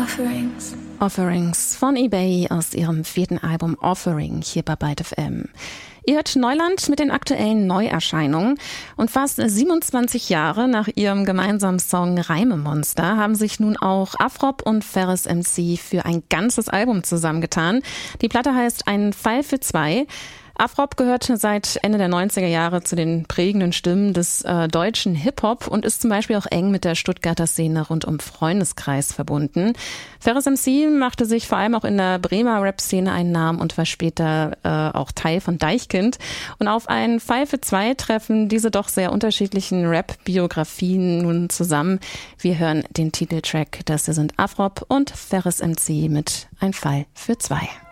Offerings von eBay aus ihrem 4. Album Offering hier bei Byte FM. Ihr hört Neuland mit den aktuellen Neuerscheinungen. Und fast 27 Jahre nach ihrem gemeinsamen Song Reimemonster haben sich nun auch Afrob und Ferris MC für ein ganzes Album zusammengetan. Die Platte heißt Ein Fall für zwei. Afrob gehört seit Ende der 90er Jahre zu den prägenden Stimmen des deutschen Hip-Hop und ist zum Beispiel auch eng mit der Stuttgarter Szene rund um Freundeskreis verbunden. Ferris MC machte sich vor allem auch in der Bremer Rap-Szene einen Namen und war später auch Teil von Deichkind. Und auf einen Fall für zwei treffen diese doch sehr unterschiedlichen Rap-Biografien nun zusammen. Wir hören den Titeltrack, das hier sind Afrob und Ferris MC mit Ein Fall für zwei.